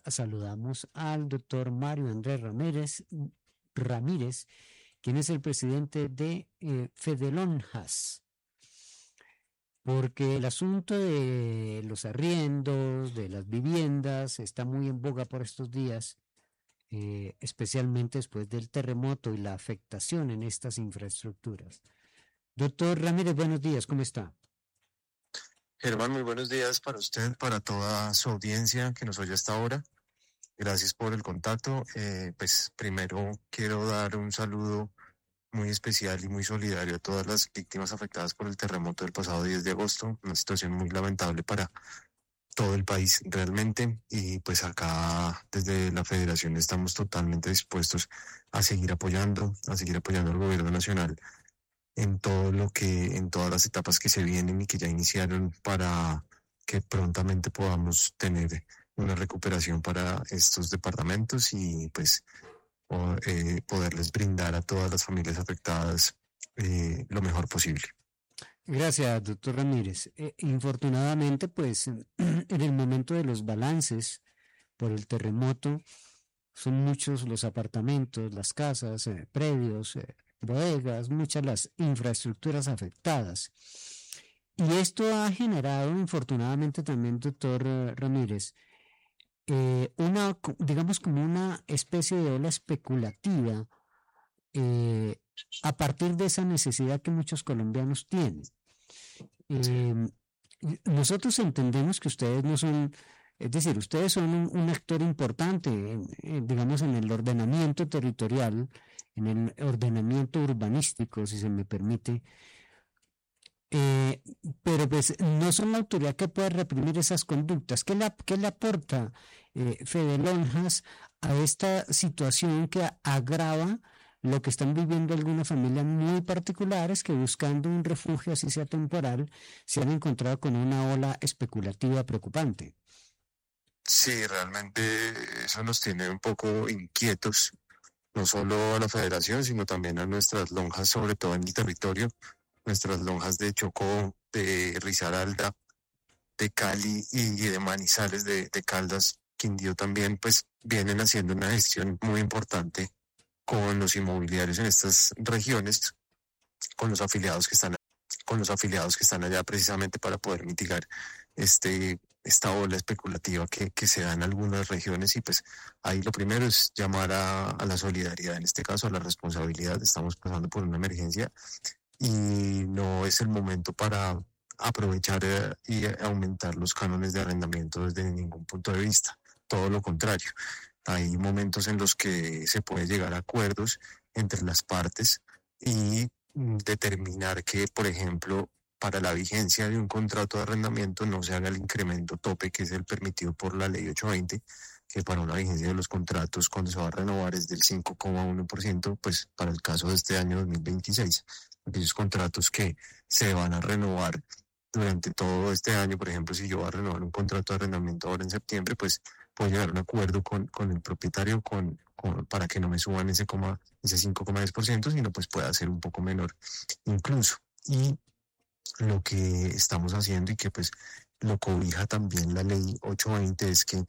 saludamos al doctor Mario Andrés Ramírez, quien es el presidente de Fedelonjas, porque el asunto de los arriendos, de las viviendas, está muy en boga por estos días, especialmente después del terremoto y la afectación en estas infraestructuras. Doctor Ramírez, buenos días, ¿cómo está? Germán, muy buenos días para usted, para toda su audiencia que nos oye hasta ahora. Gracias por el contacto. Pues primero quiero dar un saludo muy especial y muy solidario a todas las víctimas afectadas por el terremoto del pasado 10 de agosto, una situación muy lamentable para todo el país realmente, y pues acá desde la Federación estamos totalmente dispuestos a seguir apoyando al gobierno nacional en en todas las etapas que se vienen y que ya iniciaron para que prontamente podamos tener una recuperación para estos departamentos y pues poderles brindar a todas las familias afectadas lo mejor posible. Gracias, doctor Ramírez. Infortunadamente, pues en el momento de los balances por el terremoto, son muchos los apartamentos, las casas, predios, bodegas, muchas las infraestructuras afectadas. Y esto ha generado, infortunadamente también, doctor Ramírez, digamos como una especie de ola especulativa eh, a partir de esa necesidad que muchos colombianos tienen. Eh, Nosotros entendemos que ustedes no son, es decir, ustedes son un actor importante, digamos, en el ordenamiento territorial, en el ordenamiento urbanístico, si se me permite, eh, pero pues no son la autoridad que puede reprimir esas conductas. ¿Qué le aporta Fede Lonjas a esta situación que agrava lo que están viviendo algunas familias muy particulares que, buscando un refugio, así sea temporal, se han encontrado con una ola especulativa preocupante? Sí, realmente eso nos tiene un poco inquietos, no solo a la Federación, sino también a nuestras lonjas, sobre todo en el territorio, nuestras lonjas de Chocó, de Risaralda, de Cali y de Manizales, de Caldas, Quindío también, pues vienen haciendo una gestión muy importante con los inmobiliarios en estas regiones, con los afiliados que están, con los afiliados que están allá precisamente para poder mitigar esta ola especulativa que se da en algunas regiones. Y pues ahí lo primero es llamar a la solidaridad, en este caso a la responsabilidad. Estamos pasando por una emergencia y no es el momento para aprovechar y aumentar los cánones de arrendamiento desde ningún punto de vista. Todo lo contrario. Hay momentos en los que se puede llegar a acuerdos entre las partes y determinar que, por ejemplo, para la vigencia de un contrato de arrendamiento no se haga el incremento tope que es el permitido por la ley 820, que para una vigencia de los contratos cuando se va a renovar es del 5,1%, pues para el caso de este año 2026, aquellos contratos que se van a renovar durante todo este año. Por ejemplo, si yo voy a renovar un contrato de arrendamiento ahora en septiembre, pues puedo llegar a un acuerdo con el propietario para que no me suban ese 5,10%, sino pues pueda ser un poco menor incluso. Y lo que estamos haciendo y que pues lo cobija también la ley 820 es que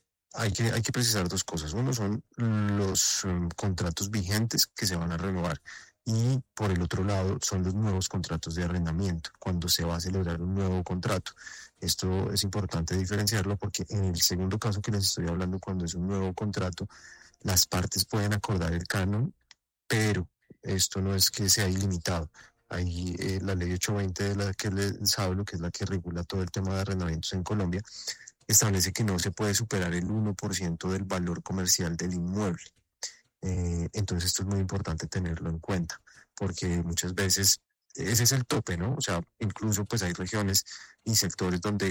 hay que precisar dos cosas. Uno son los contratos vigentes que se van a renovar y por el otro lado son los nuevos contratos de arrendamiento, cuando se va a celebrar un nuevo contrato. Esto es importante diferenciarlo porque en el segundo caso que les estoy hablando, cuando es un nuevo contrato, las partes pueden acordar el canon, pero esto no es que sea ilimitado. Hay la ley 820 de la que les hablo, que es la que regula todo el tema de arrendamientos en Colombia, establece que no se puede superar el 1% del valor comercial del inmueble. Entonces esto es muy importante tenerlo en cuenta, porque muchas veces ese es el tope, ¿no? O sea, incluso pues hay regiones y sectores donde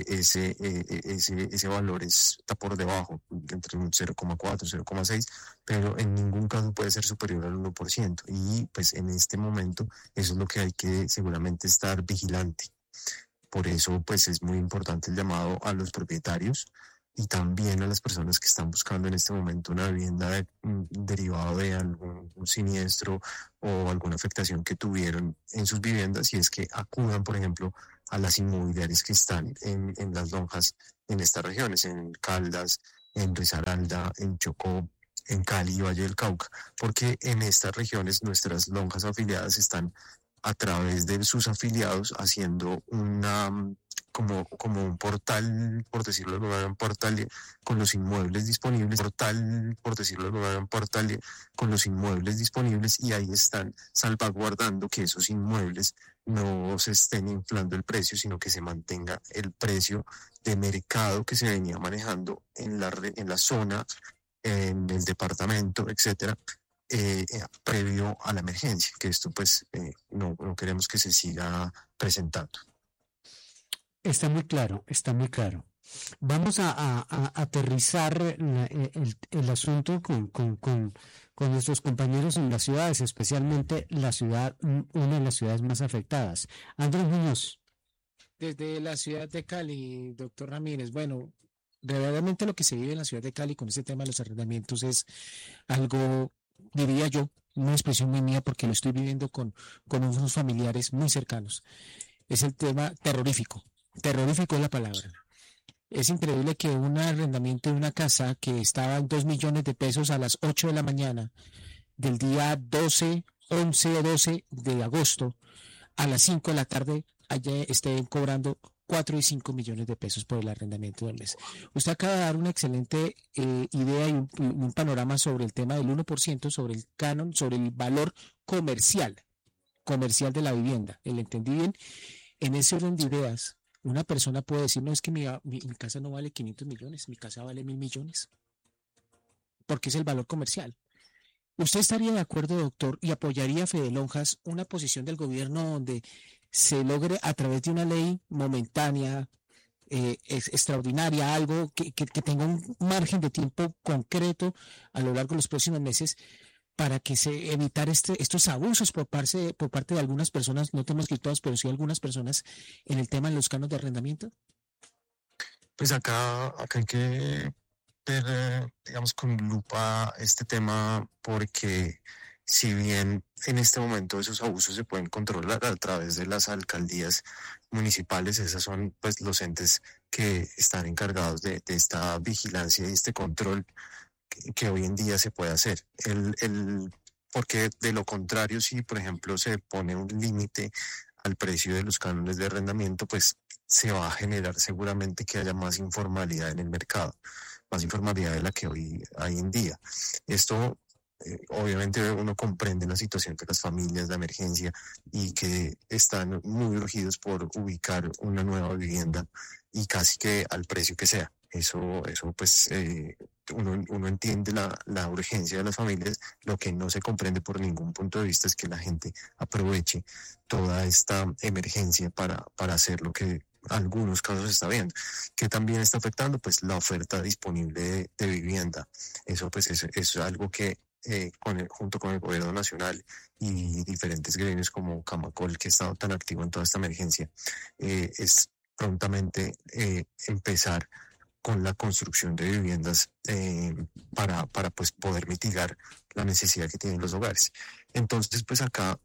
ese valor está por debajo, entre un 0,4, 0,6, pero en ningún caso puede ser superior al 1%. Y pues en este momento eso es lo que hay que seguramente estar vigilante. Por eso, pues es muy importante el llamado a los propietarios y también a las personas que están buscando en este momento una vivienda derivado de algún siniestro o alguna afectación que tuvieron en sus viviendas, y es que acudan, por ejemplo, a las inmobiliarias que están en las lonjas en estas regiones, en Caldas, en Risaralda, en Chocó, en Cali y Valle del Cauca, porque en estas regiones nuestras lonjas afiliadas están a través de sus afiliados haciendo como un portal, por decirlo de alguna manera, un portal con los inmuebles disponibles, portal, por decirlo de alguna manera, un portal con los inmuebles disponibles, y ahí están salvaguardando que esos inmuebles no se estén inflando el precio, sino que se mantenga el precio de mercado que se venía manejando en la zona, en el departamento, etcétera, previo a la emergencia, que esto pues no queremos que se siga presentando. Está muy claro, está muy claro. Vamos a aterrizar el asunto con nuestros compañeros en las ciudades, especialmente una de las ciudades más afectadas. Andrés Muñoz. Desde la ciudad de Cali, doctor Ramírez, bueno, verdaderamente lo que se vive en la ciudad de Cali con este tema de los arrendamientos es algo, diría yo, una expresión muy mía porque lo estoy viviendo con unos familiares muy cercanos. Es el tema terrorífico. Terrorífico es la palabra. Es increíble que un arrendamiento de una casa que estaba en 2 millones de pesos a las 8 de la mañana del día 11 o 12 de agosto a las 5 de la tarde allá estén cobrando 4 y 5 millones de pesos por el arrendamiento del mes. Usted acaba de dar una excelente idea y un panorama sobre el tema del 1%, sobre el canon, sobre el valor comercial de la vivienda. ¿Le entendí bien? En ese orden de ideas, una persona puede decir, no, es que mi casa no vale 500 millones, mi casa vale 1.000 millones, porque es el valor comercial. ¿Usted estaría de acuerdo, doctor, y apoyaría a Fede Lonjas una posición del gobierno donde se logre a través de una ley momentánea, extraordinaria, algo que tenga un margen de tiempo concreto a lo largo de los próximos meses para que se evitar estos abusos por parte de algunas personas, no tenemos que todas, pero sí algunas personas en el tema de los canos de arrendamiento? Pues acá hay que ver, digamos, con lupa este tema, porque si bien en este momento esos abusos se pueden controlar a través de las alcaldías municipales, esas son pues los entes que están encargados de esta vigilancia y este control que hoy en día se puede hacer. Porque de lo contrario, si por ejemplo se pone un límite al precio de los cánones de arrendamiento, pues se va a generar seguramente que haya más informalidad en el mercado, más informalidad de la que hoy hay en día. Esto, obviamente uno comprende la situación de las familias de emergencia y que están muy urgidos por ubicar una nueva vivienda y casi que al precio que sea. Eso pues uno entiende la urgencia de las familias. Lo que no se comprende por ningún punto de vista es que la gente aproveche toda esta emergencia para hacer lo que algunos casos está viendo, que también está afectando pues la oferta disponible de vivienda. Eso pues es algo que junto con el gobierno nacional y diferentes gremios como Camacol, que ha estado tan activo en toda esta emergencia, es prontamente empezar con la construcción de viviendas para pues poder mitigar la necesidad que tienen los hogares. Entonces pues acá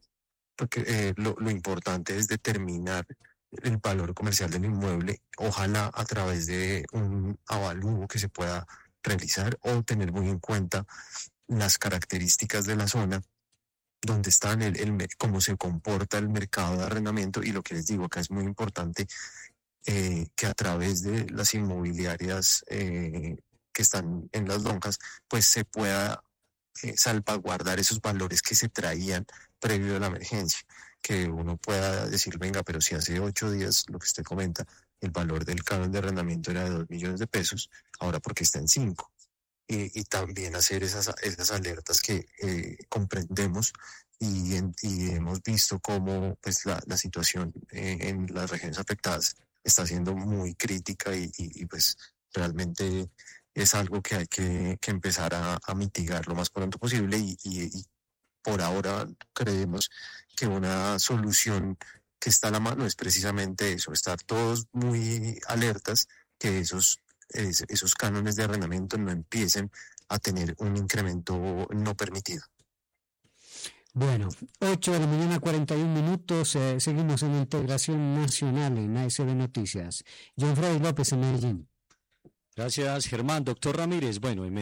lo importante es determinar el valor comercial del inmueble, ojalá a través de un avalúo que se pueda realizar, o tener muy en cuenta las características de la zona donde están, cómo se comporta el mercado de arrendamiento. Y lo que les digo acá es muy importante, que a través de las inmobiliarias que están en las lonjas, pues se pueda salvaguardar esos valores que se traían previo a la emergencia. Que uno pueda decir, venga, pero si hace 8 días, lo que usted comenta, el valor del canon de arrendamiento era de 2 millones de pesos, ahora porque está en 5. Y también hacer esas alertas que comprendemos y hemos visto cómo pues la situación en las regiones afectadas está siendo muy crítica y pues realmente es algo que hay que empezar a mitigar lo más pronto posible, y por ahora creemos que una solución que está a la mano es precisamente eso, estar todos muy alertas que esos cánones de arrendamiento no empiecen a tener un incremento no permitido. Bueno, 8 de la mañana, 41 minutos, seguimos en Integración Nacional en ASB Noticias. John Freddy López en Medellín. Gracias, Germán. Doctor Ramírez, bueno, en